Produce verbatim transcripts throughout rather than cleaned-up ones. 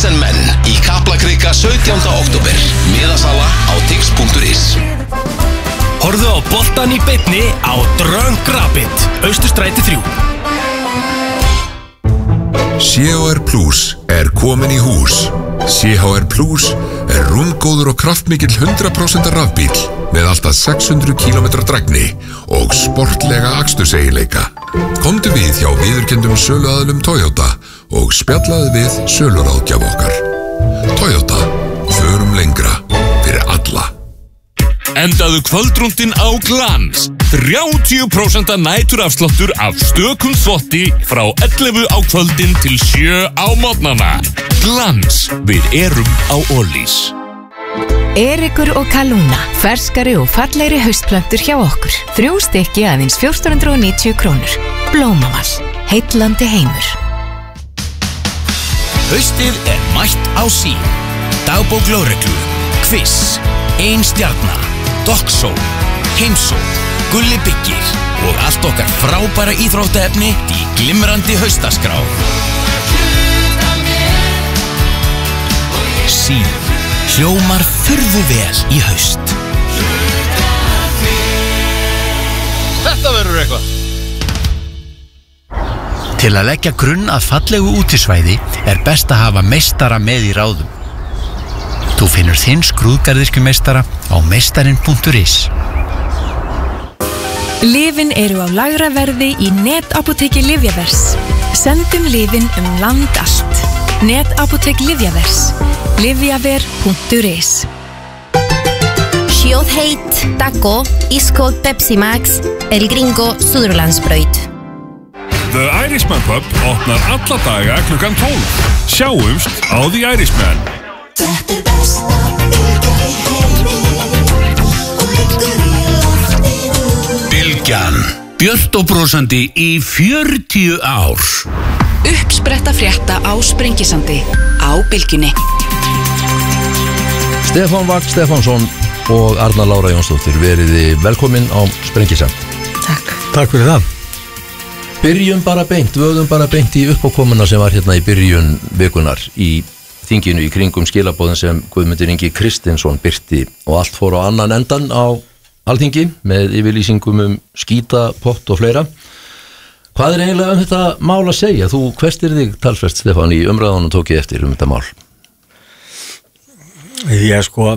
Vesen menn í Kaplakrika sautjánda október. Miðasala á tix punktur is. Horfðu á boltan í beinni á Drunk Rabbit, Austurstræti þrjú. C H R Plus er komin í hús. C H R Plus er rúmgóður og kraftmikill hundrað prósent rafbíll með alltaf sex hundruð kílómetra drægni og sportlega aksturseiginleika. Komdu við hjá viðurkenndum söluaðilum Toyota og spjallaðu við söluráðgjaf okkar. Toyota, förum lengra fyrir alla. Endaðu kvöldrúndin á Glans. þrjátíu prósent næturafsláttur af stökum þvotti frá ellefu á kvöldin til sjö á morgnana. Glans, við erum á Ólís. Erikur og Kalúna, ferskari og fallegri haustplöntur hjá okkur. Þrjú stykki aðeins fjórtán hundruð og níutíu krónur. Blómavall, heillandi heimur. Haustið er mætt á sín. Dagbók lögreglu, Quiz, Ein stjarna, Doxó, Heimsó, Gulli byggir og allt okkar frábæra íþróttaefni í glimrandi haustaskrá. Sín, hljómar furðu vel í haust. Þetta verður eitthvað. Til að leggja grunn að fallegu útisvæði er best að hafa meistara með í ráðum. Þú finnur þinn skrúðgarðirkjumeistara á meistarinn punktur is. Lyfin eru á lægra verði í Netapotheki Lyfjavers. Sendum lyfin um land allt. Netapothek Lyfjavers. Lyfjaver punktur is. Sjóðheit, taco, ískold Pepsi Max, El Gringo, Suðurlandsbraut. The Irishman Pub opnar alla daga klukkan tólf. Sjáumst á The Irishman. Þetta er besta bylgja í heimi og liggur í loftinu. Bylgjan, björt og brosandi í fjörutíu ár. Uppspretta frétta á Sprengisandi á Bylgjunni. Stefán Vagn Stefánsson og Arna Lára Jónsdóttir, veriði velkomin á Sprengisand. Takk. Takk fyrir það. Byrjum bara beint, vöðum bara beint í uppákomuna sem var hérna í byrjun vikunar í þinginu í kringum skilabóðin sem Guðmundur Ingi Kristinsson birti og allt fór á annan endan á Alþingi með yfirlýsingum um skíta, pott og fleira. Hvað er eiginlega um þetta mál að segja? Þú hvestir þig talsvert, Stefán, í umræðunum tók ég eftir um þetta mál. Ég sko,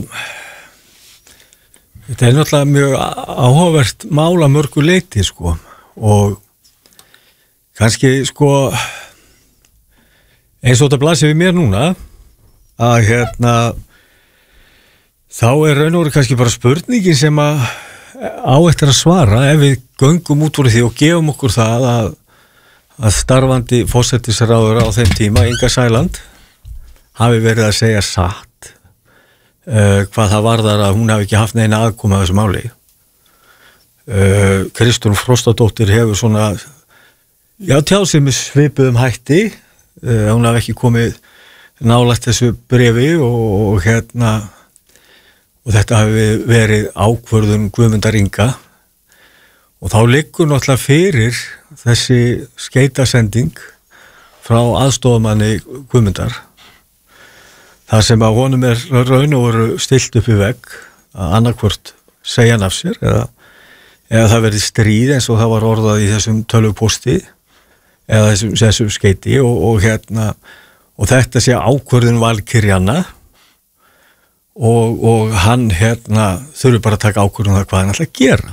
þetta er náttúrulega mjög áhugavert mál að mörgu leyti sko og kannski sko eins og þetta blasir við mér núna að hérna þá er raun og veru kannski bara spurningin sem að á eftir að svara ef við göngum út úr því og gefum okkur það að, að starfandi forsætisráðherra á þeim tíma, Inga Sæland, hafi verið að segja satt uh, hvað það varðar að hún hafi ekki haft neina aðkoma að þessu máli. Uh, Kristrún Frostadóttir hefur svona já, tjáð sig með svipuðum hætti. Uh, hún hafi ekki komið nálægt þessu bréfi og, og hérna og þetta hafi verið ákvörðun Guðmundar Inga og þá liggur náttúrulega fyrir þessi skeytasending frá aðstoðamanni Guðmundar þar sem að honum er raun og veru stilt upp í vegg að annarkvort segja hann af sér eða, eða það verið stríð eins og það var orðað í þessum tölvupósti eða þessum, þessum skeyti og, og hérna og þetta sé ákvörðun valkyrjanna og, og hann hérna þurfi bara að taka ákvörðun það hvað hann ætla að gera.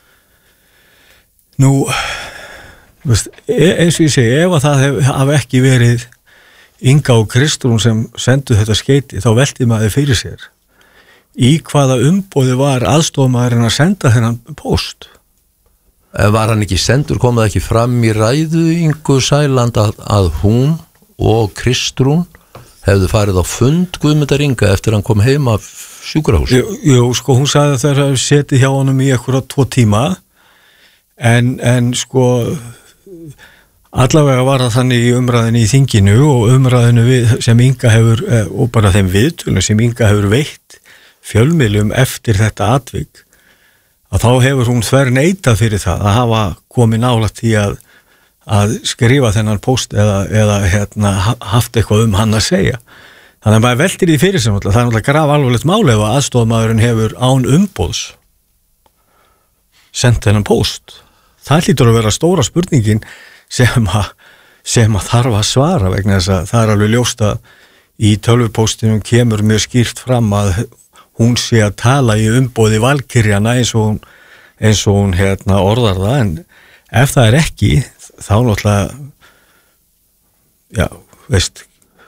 Nú, veist, eins og ég segi, ef að það hef, hafi ekki verið Inga og Kristrún sem sendu þetta skeyti, þá velti maður fyrir sér í hvaða umboði var aðstofamaðurinn að senda þennan póst. Var hann ekki sendur, kom það ekki fram í ræðu Ingu Sæland að, að hún og Kristrún hefðu farið á fund Guðmundar Inga eftir hann kom heim af sjúkrahús? Jú, jú, sko, hún sagði að það hefði setið hjá honum í einhverja tvo tíma en, en sko allavega var það þannig í umræðinu í þinginu og umræðinu við, sem Inga hefur og bara þeim viðtölum sem Inga hefur veitt fjölmiðlum eftir þetta atvik að þá hefur hún þver neitað fyrir það að hafa komið nálægt í að að skrifa þennan póst eða, eða hérna, haft eitthvað um hann að segja Þannig að maður veltir í fyrir sem alltaf, það er náttúrulega graf alvarlegt máli ef að aðstofamaðurinn hefur án umboðs sendt þennan póst. Það hlýtur að vera stóra spurningin sem að, sem að þarf að svara vegna þess að það er alveg ljóst að í tölvupóstinum kemur mjög skýrt fram að hún sé að tala í umboði valkyrjana eins og hún, eins og hún hérna, orðar það, en ef það er ekki, þá náttúrulega, já, veist,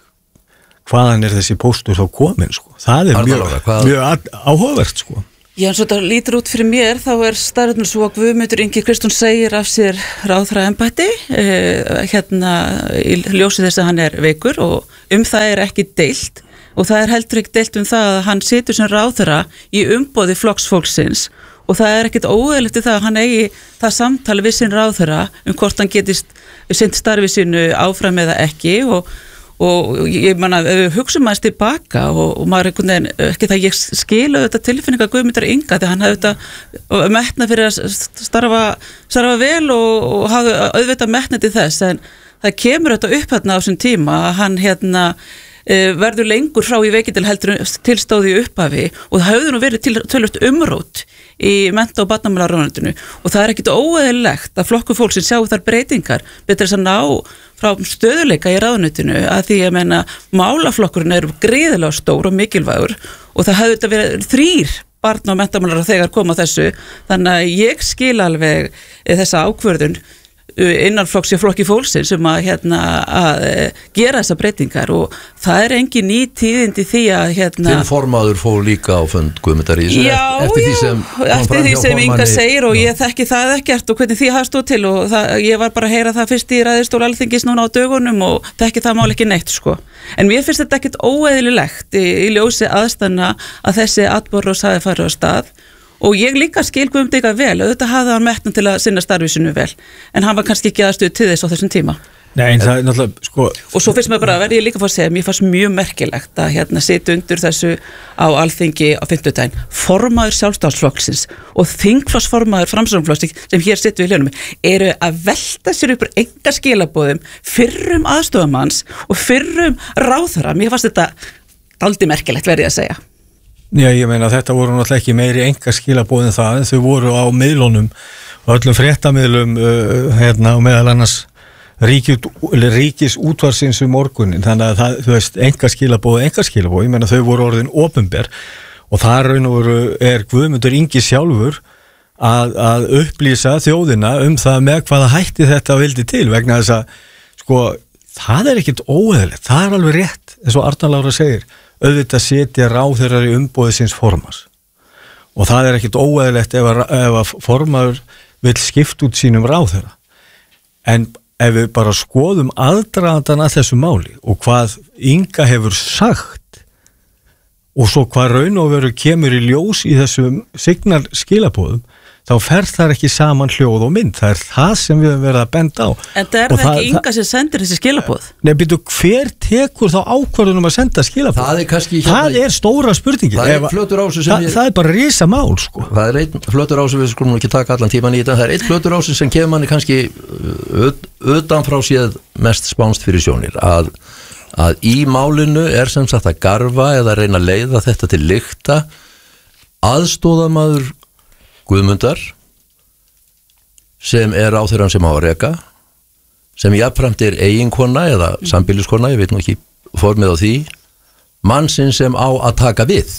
hvaðan er þessi póstur þá komin, sko. Það er mjög, mjög áhugavert, sko. Já, eins og þetta lítur út fyrir mér, þá er staðreyndin svo að Guðmundur Ingi Kristinsson segir af sér ráðherraembætti, eh, hérna í ljósi þess að hann er veikur og um það er ekki deilt og það er heldur ekki deilt um það að hann situr sem ráðherra í umboði flokksfólksins og það er ekkit óeðlilegt í það að hann eigi það samtali við sinn ráðherra um hvort hann getist sinnt starfi sínu áfram eða ekki og og ég manna, við hugsaum maður tilbaka og, og maður einhvern veginn, ekki það ég skilu þetta tilfinninga Guðmundar Inga þegar hann hafði þetta metna fyrir að starfa, starfa vel og, og hafði auðvitað metna til þess en það kemur þetta upp hérna á þessum tíma að hann hérna verður lengur frá í veikindil heldur tilstóði upphafi og það hafði nú verið til tölvöld umrót í mennta- og barnamálaráðuneytinu og það er ekkit óeðlilegt að flokkur fólksins sjá þar breytingar betur þess að ná frá stöðuleika í ráðuneytinu að því að menna málaflokkurinn eru gríðilega stór og mikilvægur og það hafði þetta verið þrýr barna- og menntamálaráð þegar koma þessu þannig að ég skil alveg þessa ákvörðun innan flokks og flokki fólksins um að, hérna, að gera þessa breytingar og það er engin ný tíðindi því að hérna... Þinn formaður fór líka á fund Guðmundar í þessu eftir því sem, eftir því sem Inga segir og ég þekki það ekkert og hvernig því hafa stóð til og það, ég var bara að heyra það fyrst í ræðistól Alþingis núna á dögunum og þekki það mál ekki neitt sko. En mér finnst þetta ekkert óeðlilegt í, í ljósi aðstanna að þessi atborðs hafi farið á stað og ég líka skil Guðmund Inga vel auðvitað hafði hann metna til að sinna starfisinu vel en hann var kannski ekki aðstöð til þess á þessum tíma. Nei, en það er náttúrulega sko... Og svo finnst mér bara að verði ég líka fór að segja mér fannst mjög merkilegt að hérna sitja undir þessu á Alþingi á fimmtudaginn formaður Sjálfstæðisflokksins og þingflokksformaður Framsóknarflokksins sem hér situr við hljónum eru að velta sér upp enga skilaboðum fyrrum aðstofamanns og fyrrum ráðherra. Mér fannst þetta dálítið merkilegt verði ég að segja. Já, ég meina þetta voru náttúrulega ekki meiri enga skilabóðin það en þau voru á miðlunum og öllum fréttamiðlum uh, hérna og meðal annars ríkis, ríkis útvarsins um morgunin þannig að það, þú veist, enga skilabóð enga skilabóð, ég meina þau voru orðin opinber og það raun og veru er Guðmundur Ingi sjálfur að, að upplýsa þjóðina um það með hvaða hætti þetta vildi til vegna þess að, sko, það er ekkit óeðlilegt, það er alveg rétt eins og Arnar Lára segir auðvitað setja ráðherrar í umboði síns formans og það er ekkit óeðlilegt ef að, ef að formaður vill skipta út sínum ráðherra en ef við bara skoðum aðdraðandan að þessu máli og hvað Inga hefur sagt og svo hvað raun og veru kemur í ljós í þessum signal skilabóðum þá fer þar ekki saman hljóð og mynd það er það sem við höfum verið að benda á En það er það, það ekki Inga sem sendir þessi skilabóð? Nei, byrju, hver tekur þá ákvörðunum að senda skilabóð? Það er kannski hérna, það er stóra spurningin það er, það, ég... það er bara risa mál sko. Það er einn flötur ási við skulum ekki taka allan tíman í þetta það er einn flötur ási sem kemur manni kannski utan frá séð mest spánst fyrir sjónir að, að í málinu er sem sagt að garfa eða reyna að leiða þetta til lykta aðstóðamaður Guðmundar sem er ráðherrann sem á að reka sem jafnframt er eiginkona eða sambýliskona, ég veit nú ekki formið á því mannsinn sem á að taka við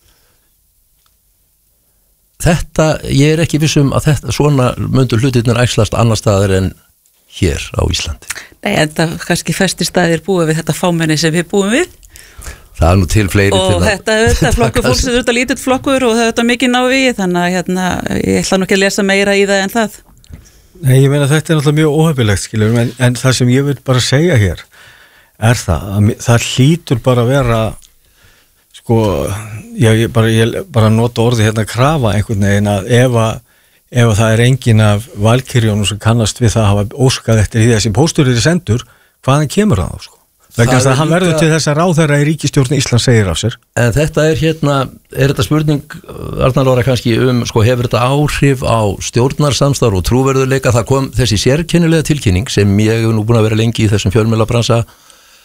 þetta, ég er ekki vissum að þetta svona myndur hlutirnir æxlast annar staðar en hér á Íslandi. Nei, en það kannski fæstir staðir búið við þetta fámenni sem við búum við Það er nú til fleiri og til að þetta, þetta flokkur fólksins er þetta lítill flokkur og þetta er mikið návi þannig að hérna, ég ætla nú ekki að lesa meira í það en það Nei, ég meina þetta er náttúrulega mjög óhefilegt skilur en, en það sem ég vil bara segja hér er það að það hlýtur bara að vera sko, já, ég bara, ég bara nota orði hérna krafa einhvern veginn að ef að ef að það er engin af valkyrjónum sem kannast við það að hafa óskað eftir því þessi póstur eru sendur, hvaðan kemur það þá sko vegna þess að hann verður til þess að ráðherra í ríkisstjórn Íslands segir af sér. En þetta er hérna, er þetta spurning Arnar Lára kannski um, sko hefur þetta áhrif á stjórnarsamstarf og trúverðuleika, það kom þessi sérkennilega tilkynning sem ég hef nú búin að vera lengi í þessum fjölmiðlabransa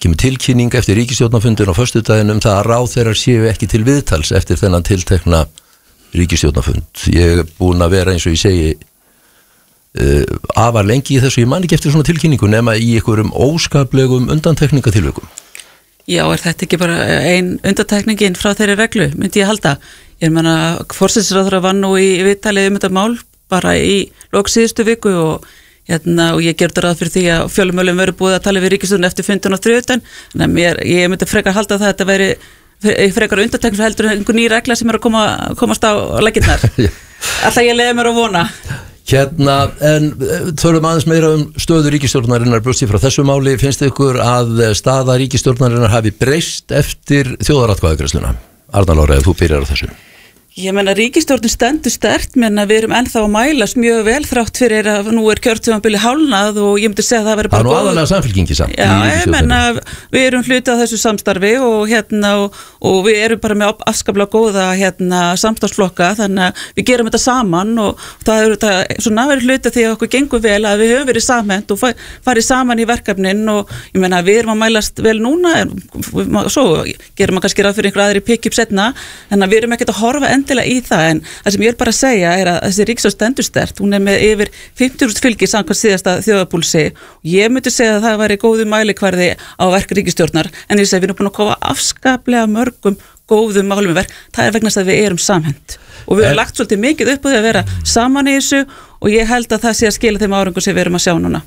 kemur tilkynning eftir ríkisstjórnarfundin á föstudaginn um það að ráðherrar séu ekki til viðtals eftir þennan tiltekna ríkisstjórnarfund. Ég er búin að vera eins og ég segi uh, afar lengi í þessu, ég man ekki eftir svona tilkynningu nema í einhverjum óskaplegum undantekningatilvikum. Já, er þetta ekki bara ein undantekningin frá þeirri reglu, myndi ég halda. Ég meina, forsætisráðherra var nú í viðtalið um þetta mál bara í lok síðustu viku og, hérna, og ég gerði ráð fyrir því að fjölumölum verið búið að tala við ríkisstjórn eftir fundun á þriðjudag. Þannig að mér, ég myndi frekar halda það að þetta veri frekar undantekning heldur en einhver ný regla sem er að koma, komast á laggirnar. Alltaf ég leiði mér að vona. Hérna, en tölum aðeins meira um stöðu ríkisstjórnarinnar brjósti frá þessu máli. Finnst ykkur að staða ríkisstjórnarinnar hafi breyst eftir þjóðaratkvæðagreiðsluna? Arna Lára, ef þú byrjar á þessu. Ég menna ríkisstjórnin stendur sterkt, menna við erum ennþá að mælast mjög vel þrátt fyrir að nú er kjörtímabili hálnað og ég myndi segja að það veri bara góð. Það er nú aðalega samfélkingi samt. Já, ég menna við erum hluti á þessu samstarfi og hérna og, og við erum bara með afskaplega góða hérna samstarfsflokka, þannig að við gerum þetta saman og það er þetta svona verið hluti því að okkur gengur vel að við höfum verið samhent og farið saman í verkefnin og ég menna við erum að mælast vel núna en svo gerum maður kannski ráð fyrir einhver aðri pick-up setna, en við erum ekkert að horfa endilega í það, en það sem ég er bara að segja er að þessi ríkisstjórn stendur sterkt, hún er með yfir fimmtíu þúsund fylgi samkvæmt síðasta þjóðarpúlsi og ég myndi segja að það væri góðu mælikvarði á verk ríkisstjórnar, en ég segi við erum búin að koma afskaplega mörgum góðum málum í verk, það er vegna þess að við erum samhent og við erum lagt svolítið mikið upp á því að vera saman í þessu og ég held að það sé að skila þeim árangur sem við erum að sjá núna.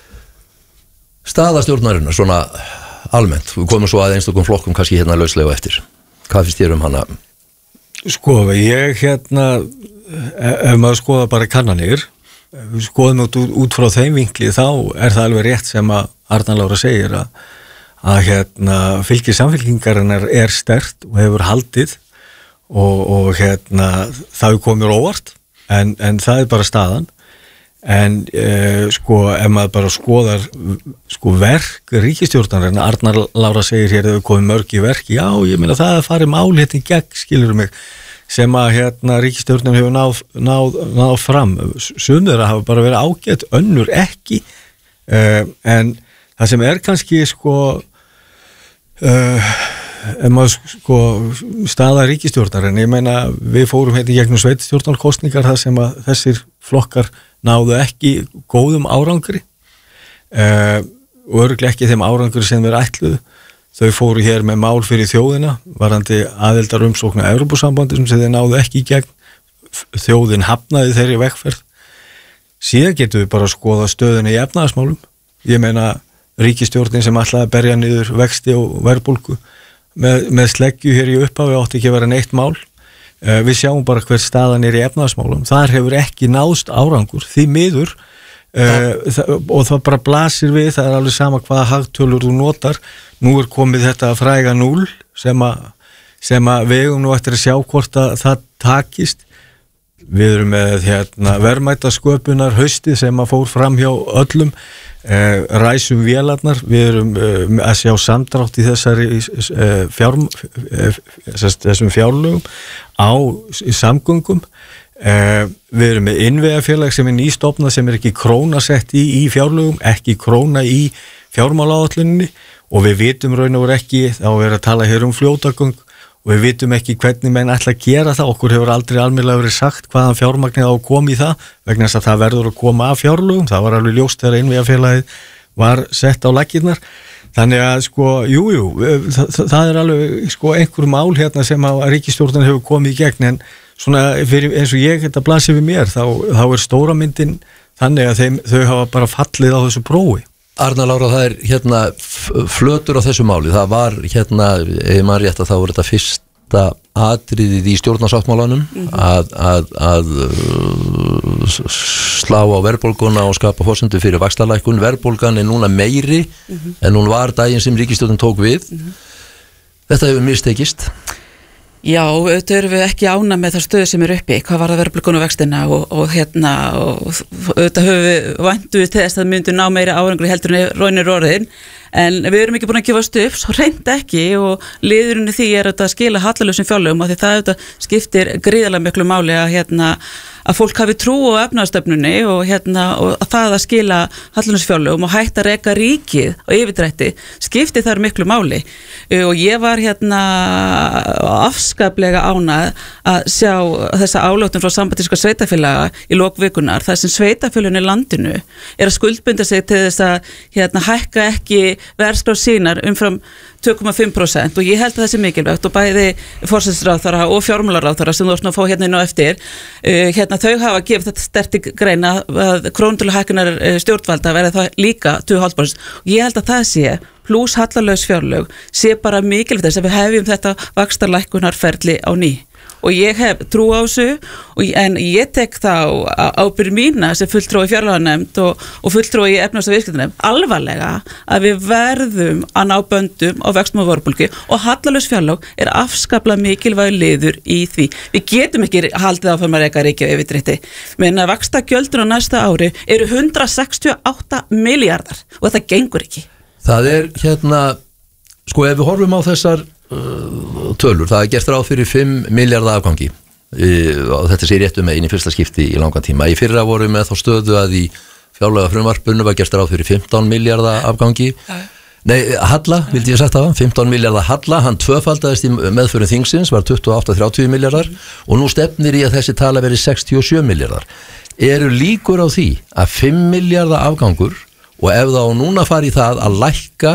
Staða stjórnarinnar svona almennt, við komum svo að einstökum flokkum kannski hérna lauslega eftir. Hvað finnst þér um hana? Sko, ég hérna, ef maður skoða bara kannanir, við skoðum út, út frá þeim vinkli, þá er það alveg rétt sem að Arna Lára segir að, að hérna, fylgi samfélkingarinnar er sterkt og hefur haldið og, og hérna, það er komið óvart, en, en það er bara staðan. En eh, sko, ef maður bara skoðar sko, verk ríkisstjórnarinnar, Arna Lára segir hér að þau komið mörg í verk, já, ég meina það að fari mál hérna í gegn, skilur mig, sem að hérna ríkisstjórnin hefur náð, náð, náð fram, sumir að hafa bara verið ágætt, önnur ekki, eh, en það sem er kannski sko, uh, ef maður sko staða ríkisstjórnarinnar, ég meina við fórum hérna í gegnum sveitstjórnarkosningar þar sem að þessir flokkar náðu ekki góðum árangri uh, og örugglega ekki þeim árangri sem þeir ætluðu. Þau fóru hér með mál fyrir þjóðina varðandi aðildar umsókn að Evrópusambandi sem þeir náðu ekki í gegn, þjóðin hafnaði þeirri vegferð. Síðan getum við bara að skoða stöðuna í efnahagsmálum. Ég meina ríkisstjórnin sem ætlaði að berja niður vexti og verðbólgu með, með sleggju hér í upphafi átti ekki að vera neitt mál. Við sjáum bara hver staðan er í efnahagsmálum. Þar hefur ekki náðst árangur, því miður, uh, og það bara blasir við, það er alveg sama hvaða hagtölur þú notar. Nú er komið þetta fræga núll sem að, sem að við eigum nú eftir að sjá hvort að það takist. Við erum með hérna, verðmætasköpunar haustið sem að fór fram hjá öllum, uh, ræsum vélarnar, við erum uh, að sjá samdrátt í þessari uh, fjárm, uh, þessum fjárlögum á samgöngum. Uh, við erum með innvegafélag sem er nýstofnað sem er ekki krónasett í, í fjárlögum, ekki króna í fjármálaáætluninni og við vitum raun og veru ekki, þá er að tala hér um fljótagöng og við vitum ekki hvernig menn ætla að gera það, okkur hefur aldrei almennilega verið sagt hvaðan fjármagnið á að koma í það, vegna þess að það verður að koma af fjárlögum, það var alveg ljóst þegar innvegafélagið var sett á laggirnar, þannig að sko, jújú, jú, það, það er alveg sko einhver mál hérna sem að ríkisstjórnin hefur komið í gegn, en svona fyrir, eins og ég þetta blasir við mér, þá, þá er stóra myndin þannig að þeim, þau hafa bara fallið á þessu prófi. Arna Lára, það er hérna flötur á þessu máli, það var hérna, ef maður rétt að þá er þetta fyrsta atriðið í stjórnarsáttmálanum mm-hmm. að, að, að slá á verðbólguna og skapa forsendu fyrir vaxtalækkun. Verðbólgan er núna meiri mm-hmm. en hún var daginn sem ríkisstjórnin tók við. Mm-hmm. Þetta hefur mistekist. Já, auðvitað erum við ekki ána með það stöðu sem er uppi, hvað var það verðbólguna og vextina og, og hérna, og auðvitað höfum við væntu við þess að það myndi ná meira árangur heldur en raunir orðin, en við erum ekki búin að gefast upp, svo reynd ekki og liðurinn í því er þetta að skila hallalausum fjárlögum og því það þetta skiptir gríðarlega miklu máli að hérna að fólk hafi trú á efnaðarstefnunni og, hérna, og að það að skila hallalausfjárlögum og hætta að reka ríkið og yfirdrætti skipti þar miklu máli og ég var hérna afskaplega ánað að sjá þessa álöktun frá sambandíska sveitafélaga í lok vikunar þar sem sveitafélögin í landinu er að skuldbinda sig til þess að hérna, hækka ekki verðskrár sínar umfram tvö komma fimm prósent og ég held að það sé mikilvægt og bæði forsætisráðherra og fjármálaráðherra sem þú ert að fá hérna inn á eftir uh, hérna þau hafa gefið þetta sterti greina að krónutöluhækkunar stjórnvalda verði það líka tvö komma fimm prósent og ég held að það sé pluss hallalaus fjárlög sé bara mikilvægt þess að við hefjum þetta vaxtarlækkunarferli á ný og ég hef trú á þessu og, en ég tek þá ábyrgð mína sem fulltrúi fjárlaganefnd og, og fulltrúi í efnahags- og viðskiptanefnd alvarlega að við verðum að ná böndum á vöxtum og verðbólgu og hallalaus fjárlög er afskaplega mikilvægur liður í því. Við getum ekki haldið áfram að reka ríki og yfirdrætti menn að vaxtagjöldin á næsta ári eru hundrað sextíu og átta milljarðar og þetta gengur ekki. Það er hérna, sko ef við horfum á þessar uh, tölur, það er gert ráð fyrir fimm milljarða afgangi uh, og þetta sé réttu með einu fyrsta skipti í langan tíma. Í fyrra voru með þá stöðu að í fjárlaga frumvarpinu var gert ráð fyrir fimmtán milljarða afgangi. Nei, halla, vildi ég sagt það, fimmtán milljarða halla, hann tvöfaldaðist í meðförum þingsins, var tuttugu og átta til þrjátíu milljarðar og nú stefnir í að þessi tala veri sextíu og sjö milljarðar. Eru líkur á því að fimm milljarða afgangur og ef þá núna fari í það að lækka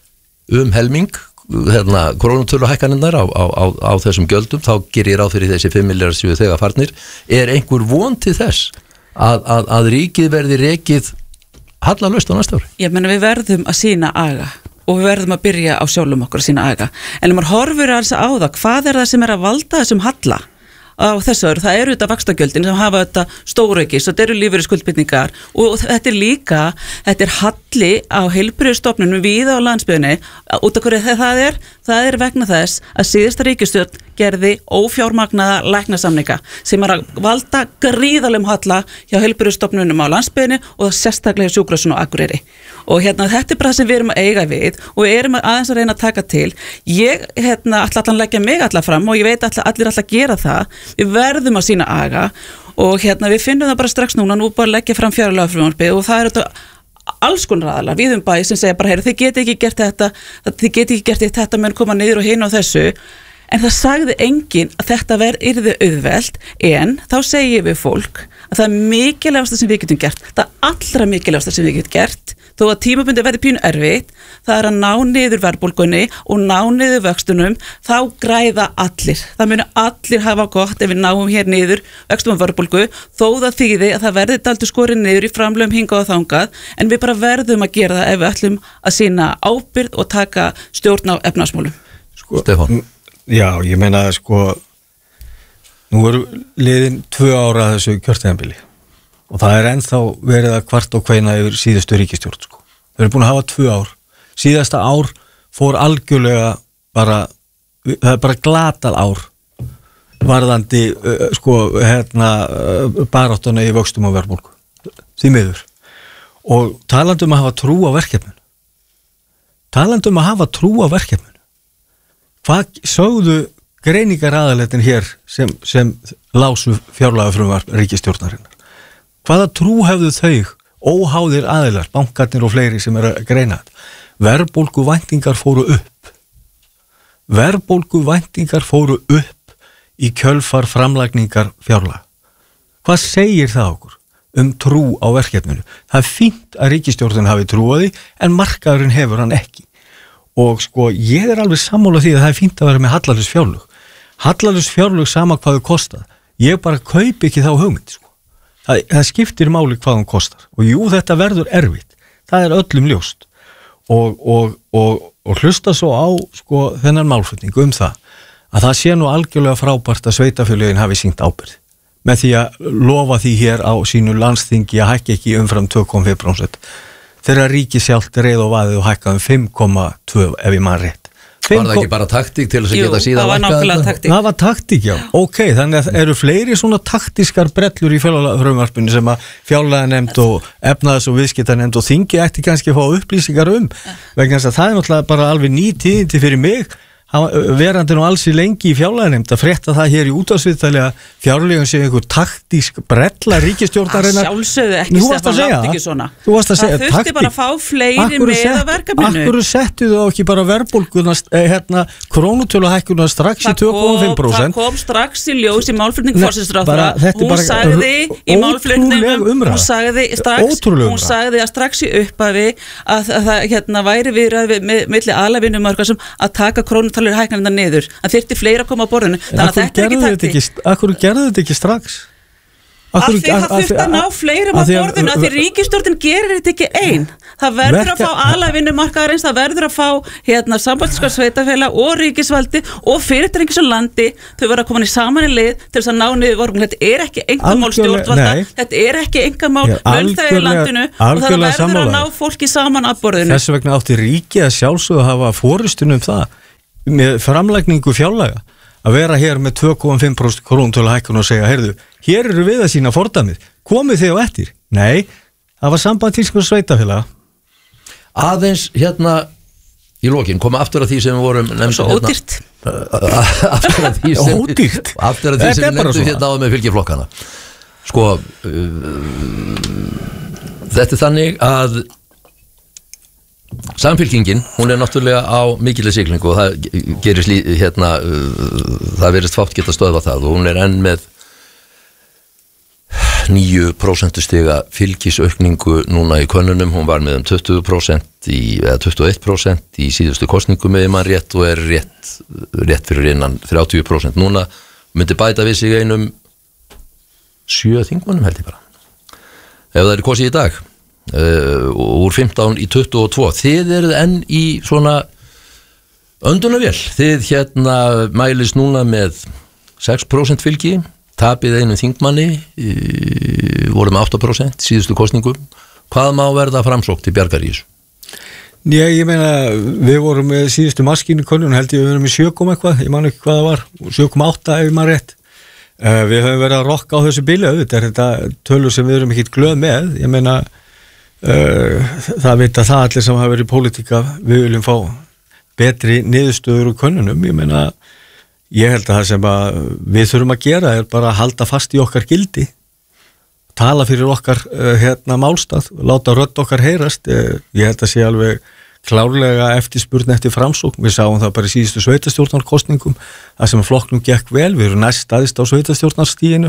um helming hérna, krónutöluhækkanirnar á, á, á, á þessum gjöldum, þá gerir ég ráð fyrir þessi fimm milljarðar séu þegar farnir, er einhver von til þess að, að, að ríkið verði rekið hallalaust á næsta ári? Ég menna við verðum að sína aga og við verðum að byrja á sjálfum okkur að sína aga en ef maður horfir að þess að á það, hvað er það sem er að valda þessum halla? Á þessu ári, það eru þetta vaxtagjöldin sem hafa þetta stóraukis og þetta eru lífeyri skuldbindningar og þetta er líka, þetta er halli á heilbrigðisstofnunum víða á landsbyggðinni út af hverju það er, það er vegna þess að síðasta ríkisstjórn gerði ófjármagnaða læknasamninga sem er að valda gríðarlegum halla hjá heilbrigðisstofnunum á landsbyggðinni og sérstaklega hjá sjúkrahúsinu á Akureyri og hérna þetta er bara það sem við erum að eiga við og við erum aðeins að reyna að taka til ég hérna ætla allan að leggja mig alla fram og ég veit allir allir ætla að gera það við verðum að sína aga og hérna við finnum það bara strax núna nú bara leggja fram fjárlagafrumvarpið og það er þetta alls konar aðalar við um bæ sem segja bara heyri þið geti ekki gert þetta þið geti ekki gert þetta menn koma niður og hinn á þessu en það sagði enginn að þetta verð yrði auðvelt en þá segjum við fólk að það er mikilvægasta sem við getum gert það allra mikilvægasta sem við getum gert þó að tímabundi verði pínu erfitt það er að ná niður verðbólgunni og ná niður vöxtunum þá græða allir, það muni allir hafa gott ef við náum hér niður vöxtum og verðbólgu þó það þýði að það verði daldur skorið niður í framlögum hingað og þangað en við bara verðum að gera það ef við ætlum að sýna ábyrgð og taka stjórn á efnahagsmálum. Sko, Stefán Já, ég meina sko nú eru liðin tvö ára að þessu kjörtíðanbili og það er ennþá verið að kvart og kveina yfir síðustu ríkisstjórn sko. Við erum búin að hafa tvö ár síðasta ár fór algjörlega bara, það er bara glatað ár varðandi uh, sko hérna uh, baráttuna í vöxtum og verðbólgu því miður og talandi um að hafa trú á verkefninu talandi um að hafa trú á verkefninu hvað sögðu greiningaraðaletin hér sem, sem lásu fjárlagafrumvarp ríkisstjórnarinnar hvaða trú hefðu þau óháðir aðilar, bankarnir og fleiri sem er að greina verðbólgu væntingar fóru upp verðbólgu væntingar fóru upp í kjölfar framlagningar fjárlaga hvað segir það okkur um trú á verkefninu það er fínt að ríkisstjórnin hafi trú á því en markaðurinn hefur hann ekki og sko ég er alveg sammála því að það er fínt að vera með hallalaus fjárlög hallalaus fjárlög sama hvað þau kosta ég bara kaupi ekki þá hugmynd sko. það, það skiptir máli hvað hún kostar og jú þetta verður erfitt það er öllum ljóst og, og, og, og hlusta svo á sko, þennan málflutning um það að það sé nú algjörlega frábært að sveitafélögin hafi sýnt ábyrgð með því að lofa því hér á sínu landsþingi að hækka ekki umfram tvö komma fimm prósent þegar ríki sjálft reið og vaðið og hækka um fimm komma tvö ef ég man rétt Var það ekki bara taktík til þess að Jú, geta síðan það var lækkað nákvæmlega þetta? taktík. Það var taktík, já. Ok, þannig að eru fleiri svona taktískar brellur í fjárlagafrumvarpinu sem að fjárlaganefnd og efnaðs- og viðskiptanefnd og þingi ætti kannski að fá upplýsingar um vegna þess að það er náttúrulega bara alveg ný tíðindi fyrir mig verandi nú alls í lengi í fjárlaganefnd að frétta það hér í útvarpsviðtali að fjárlögin sé einhver taktísk brella ríkisstjórnarinnar. Að sjálfsögðu ekki, Þú varst að Stefán, segja láttu ekki það. svona. Þú varst að segja Það þurfti bara að fá fleiri með að verkefninu. Akkur settu þú ekki bara verðbólguna eh, hérna, krónutöluhækkuna strax í tvö komma fimm prósent? Það kom strax í ljós í málflutning Nei, forsætisráðherra. bara- þetta er Hún bara sagði í ótrúleg málflutningnum, umræða. hún sagði strax, Ótrúleg hún umræða. sagði að strax í upphafi að að það hérna, væri viðræði við milli aðlavinnumörkar sem að taka krónutölu hækkanina niður. Það þyrfti fleira að koma á borðinu. Þannig að þetta er ekki taktík. Akkur gerðu þetta ekki strax? Af því það þurfti að ná fleirum á borðinu af því ríkisstjórnin gerir þetta ekki ein. Það verður að fá aðlavinnumarkaðarins, það verður að fá hérna, sambandskar sveitafélag og ríkisvaldi og fyrirtækis og landi, þau verður að koma í saman í lið til þess að ná niður vorgum. Þetta er ekki engamál stjórnvalda, þetta er ekki engamál launþega í landinu og það verður að ná fólki saman að borðinu. Þess vegna átti ríkið að sjálfsögðu að hafa fórustunum það með framlækningu fjárlaga að vera hér með tvö komma fimm prósent krónutölu hækkun og segja, heyrðu, hér eru við að sína fordæmið, komið þið á eftir? Nei, það var samband til sveitafélaga. Aðeins hérna í lokin, koma aftur að því sem við vorum nefndu Svo ódýrt. Aftur að því sem Ódýrt? Aftur að því Þetta sem er við bara nefndu svona. hérna á með fylgiflokkana. Sko uh, þetta er þannig að Samfylkingin, hún er náttúrulega á mikilvæg siglingu og það gerist lí, hérna, uh, það verist fátt geta stöðvað það og hún er enn með níu prósent stiga fylgisaukningu núna í könnunum, hún var með um tuttugu prósent í, eða tuttugu og eitt prósent í síðustu kosningu með mann rétt og er rétt, rétt fyrir innan þrjátíu prósent núna, myndi bæta við sig einum sjö þingmönnum held ég bara ef það er kosið í dag Uh, úr fimmtán í tuttugu og tvö. Þið eruð enn í svona öndunavél, þið hérna mælist núna með sex prósent fylgi, tapið einum þingmanni, uh, vorum átta prósent síðustu kosningu. Hvað má verða framsókn til bjargar í þessu? Já, ég meina, við vorum með síðustu maskínu konun, held ég við verum í sjö komma eitthvað, ég man ekki hvað það var, sjö komma átta ef maður rétt. Uh, við höfum verið að rokka á þessu bíli, auðvitað er þetta tölur sem við erum ekkert glöð með, ég meina Uh, það veit að það allir sem hafa verið í pólitíka við viljum fá betri niðurstöður úr könnunum, ég meina ég held að það sem að við þurfum að gera er bara að halda fast í okkar gildi tala fyrir okkar uh, hérna málstað, láta rödd okkar heyrast, uh, ég held að sé alveg klárlega eftirspurn eftir framsókn, við sáum það bara í síðustu sveitastjórnarkosningum, það sem flokknum gekk vel, við erum næst staðist á sveitastjórnarstíginu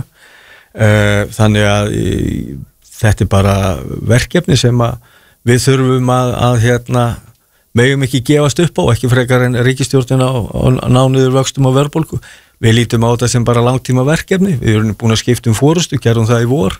uh, þannig að í, þetta er bara verkefni sem að við þurfum að, að hérna, megum ekki gefast upp á, ekki frekar en ríkisstjórnina og nániður vöxtum á verðbólgu. Við lítum á þetta sem bara langtíma verkefni, við erum búin að skipta um fórustu, gerum það í vor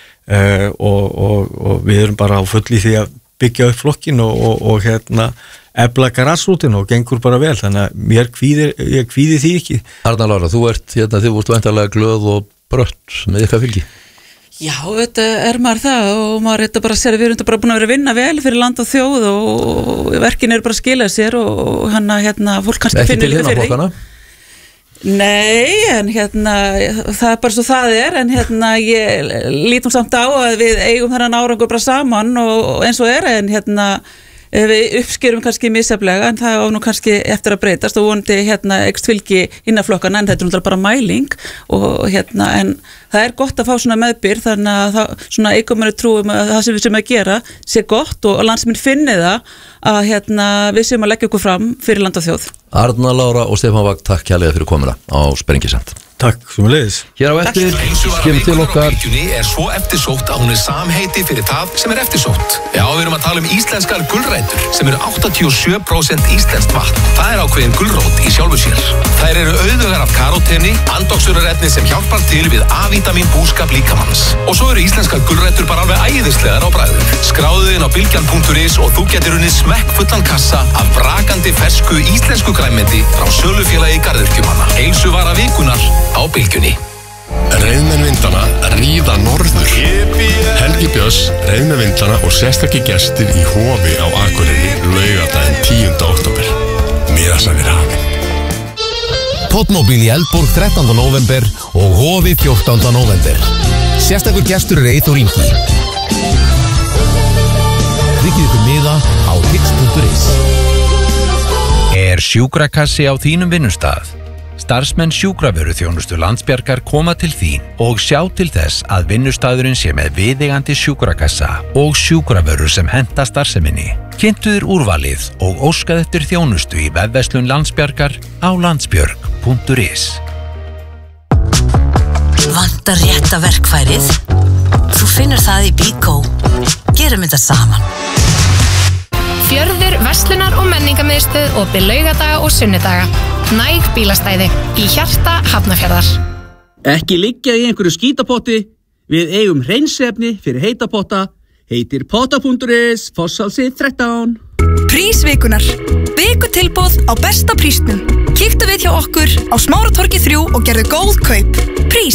uh, og, og, og við erum bara á fulli því að byggja upp flokkin og, og, og hérna efla grassrútin og gengur bara vel, þannig að mér kvíðir, ég kvíði því ekki. Arna Lára, þú ert, hérna, þið vorst væntanlega glöð og brött með ykkar fylgi. Já, þetta er maður það og maður þetta bara sér að við erum þetta bara búin að vera að vinna vel fyrir land og þjóð og verkin eru bara að skila sér og hann að hérna fólk kannski Ekki finnir til líka fyrir hinna því. Nei, en hérna það er bara svo það er en hérna ég lítum samt á að við eigum þennan árangur bara saman og eins og er en hérna við uppskerum kannski misjaflega en það á nú kannski eftir að breytast og vonandi hérna ekst fylgi innan flokkana en þetta er náttúrulega bara mæling og hérna en það er gott að fá svona meðbyr þannig að það svona eiginmjöru trúum að það sem við sem að gera sé gott og landsminn finni það að hérna við sem að leggja okkur fram fyrir land og þjóð. Arna Lára og Stefán Vagn, takk kærlega fyrir komuna á Sprengisand. Takk, sem að leiðis. Hér á eftir kemur til okkar er svo eftirsótt að hún er samheiti fyrir það sem er eftirsótt. Já, við erum að tala um íslenskar gulrætur sem eru áttatíu og sjö prósent íslenskt vatn. Það er ákveðin gulrót í sjálfu sér. Þær eru auðugar af karóteni, andoksunarefni sem hjálpar til við A-vítamín búskap líkamanns. Og svo eru íslenskar gulrætur bara alveg æðislegar á bragðið. Skráðu inn á bylgjan punktur is og þú getur unnið smekkfullan kassa af brakandi fersku íslensku grænmeti frá sölufélagi garðyrkjumanna. Heilsuvara vikunar á Bylgjunni. Reiðmenn vindana ríða norður. Helgi Björns, reiðmenn vindana og sérstakki gestir í Hofi á Akureyri laugardaginn tíunda október. Miðasavira. Potmobil í Eldborg þrettánda nóvember og Hofi fjórtánda nóvember. Sérstakur gestur er Eyþór Ingi. Tryggið ykkur miða á tix punktur is. Er sjúkrakassi á þínum vinnustað? Starfsmenn sjúkravöruþjónustu Landsbjargar koma til þín og sjá til þess að vinnustaðurinn sé með viðeigandi sjúkrakassa og sjúkravörur sem henta starfseminni. Kynntu þér úrvalið og óskað eftir þjónustu í vefverslun Landsbjargar á landsbjörg punktur is. Vantar rétta verkfærið? Þú finnur það í Bíkó. Gerum þetta saman. Fjörður, verslunar og menningarmiðstöð opið laugadaga og sunnudaga. Næg bílastæði í hjarta Hafnarfjarðar. Ekki liggja í einhverju skítapotti. Við eigum hreinsefni fyrir heitapotta. Heitir potta punktur is, Fossalsið þrettán. Prísvikunar. Vikutilboð á besta prísnum. Kíktu við hjá okkur á Smáratorgi þrjú og gerðu góð kaup. Prís.